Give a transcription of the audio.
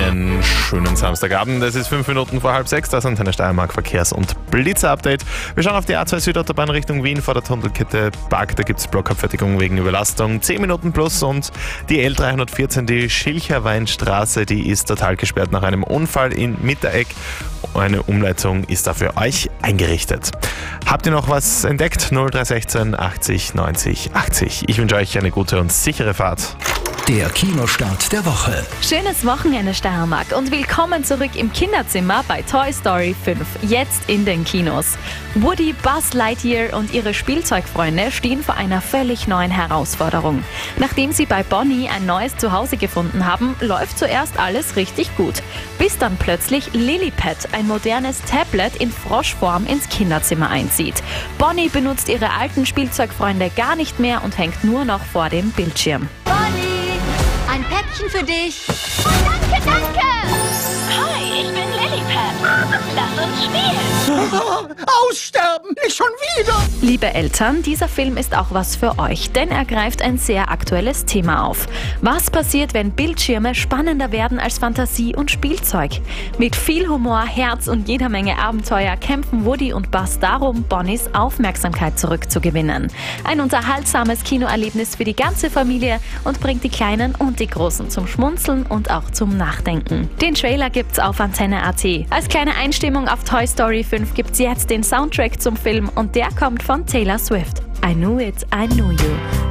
einen schönen Samstagabend. Es ist 5 Minuten vor halb 6, das Antenne Steiermark Verkehrs- und Blitzer-Update. Wir schauen auf die A2 Südautobahn Richtung Wien vor der Tunnelkette Park. Da gibt es Blockabfertigung wegen Überlastung. 10 Minuten plus und die L314, die Schilcherweinstraße, die ist total gesperrt nach einem Unfall in Mittereck. Eine Umleitung ist da für euch eingerichtet. Habt ihr noch was entdeckt? 0316 80 90 80. Ich wünsche euch eine gute und sichere Fahrt. Der Kinostart der Woche. Schönes Wochenende Steiermark und willkommen zurück im Kinderzimmer bei Toy Story 5. Jetzt in den Kinos. Woody, Buzz Lightyear und ihre Spielzeugfreunde stehen vor einer völlig neuen Herausforderung. Nachdem sie bei Bonnie ein neues Zuhause gefunden haben, läuft zuerst alles richtig gut. Bis dann plötzlich Lilliput, ein modernes Tablet in Froschform, ins Kinderzimmer einzieht. Bonnie benutzt ihre alten Spielzeugfreunde gar nicht mehr und hängt nur noch vor dem Bildschirm. Ein Päckchen für dich. Oh, danke, danke. Hi, ich bin Lilliput. Lass uns spielen. Aussterben, nicht schon wieder. Liebe Eltern, dieser Film ist auch was für euch, denn er greift ein sehr aktuelles Thema auf. Was passiert, wenn Bildschirme spannender werden als Fantasie und Spielzeug? Mit viel Humor, Herz und jeder Menge Abenteuer kämpfen Woody und Buzz darum, Bonnies Aufmerksamkeit zurückzugewinnen. Ein unterhaltsames Kinoerlebnis für die ganze Familie und bringt die Kleinen und die Großen zum Schmunzeln und auch zum Nachdenken. Den Trailer gibt's auf Antenne.at. Als kleine Einstimmung auf Toy Story 5 gibt's jetzt den Soundtrack zum Film und der kommt von Taylor Swift. I Knew It, I Knew You.